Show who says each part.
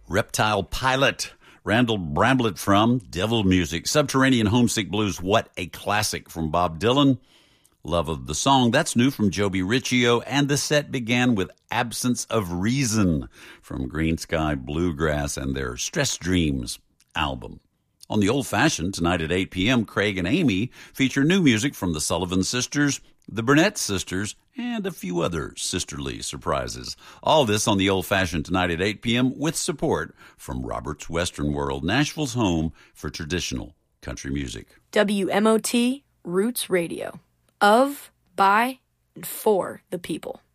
Speaker 1: Reptile Pilot, Randall Bramblett from Devil Music. Subterranean Homesick Blues, what a classic from Bob Dylan. Love of the Song, that's new from Joby Riccio. And the set began with Absence of Reason from Green Sky Bluegrass and their Stress Dreams album. On the Old Fashioned, tonight at 8 p.m., Craig and Amy feature new music from the Sullivan Sisters, the Burnett Sisters, and a few other sisterly surprises. All this on the Old Fashioned tonight at 8 p.m. with support from Robert's Western World, Nashville's home for traditional country music.
Speaker 2: WMOT Roots Radio. Of, by, and for the people.